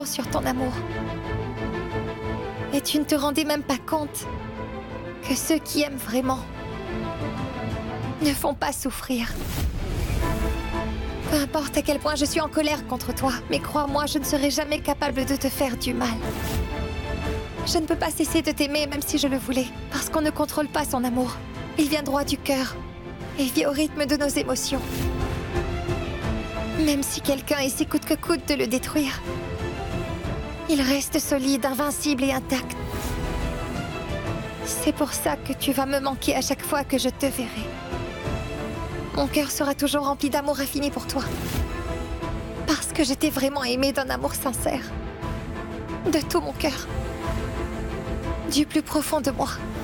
sur ton amour. Et tu ne te rendais même pas compte que ceux qui aiment vraiment ne font pas souffrir. Peu importe à quel point je suis en colère contre toi, mais crois-moi, je ne serai jamais capable de te faire du mal. Je ne peux pas cesser de t'aimer même si je le voulais, parce qu'on ne contrôle pas son amour. Il vient droit du cœur et vit au rythme de nos émotions. Même si quelqu'un essaie coûte que coûte de le détruire, il reste solide, invincible et intact. C'est pour ça que tu vas me manquer à chaque fois que je te verrai. Mon cœur sera toujours rempli d'amour infini pour toi. Parce que je t'ai vraiment aimé d'un amour sincère. De tout mon cœur. Du plus profond de moi.